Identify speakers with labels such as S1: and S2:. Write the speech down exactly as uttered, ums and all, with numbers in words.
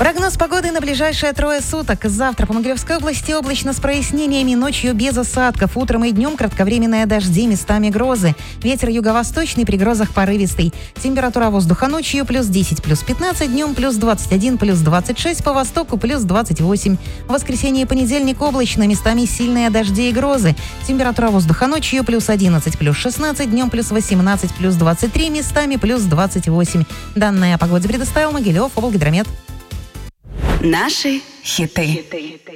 S1: Прогноз погоды на ближайшие трое суток. Завтра по Могилевской области облачно с прояснениями, ночью без осадков. Утром и днем кратковременные дожди, местами грозы. Ветер юго-восточный, при грозах порывистый. Температура воздуха ночью плюс десять, плюс пятнадцать, днем плюс двадцать один, плюс двадцать шесть, по востоку плюс двадцать восемь. В воскресенье и понедельник облачно, местами сильные дожди и грозы. Температура воздуха ночью плюс одиннадцать, плюс шестнадцать, днем плюс восемнадцать, плюс двадцать три, местами плюс двадцать восемь. Данные о погоде предоставил Могилев облгидромет.
S2: Наши хиты.